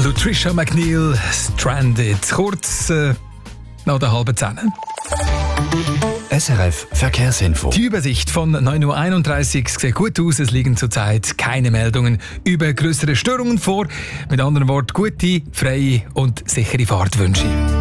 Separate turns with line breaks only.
Trisha McNeil, Stranded. Kurz nach der halben 10.
SRF Verkehrsinfo.
Die Übersicht von 9.31 Uhr sieht gut aus. Es liegen zurzeit keine Meldungen über größere Störungen vor. Mit anderen Worten, gute, freie und sichere Fahrt wünsche ich.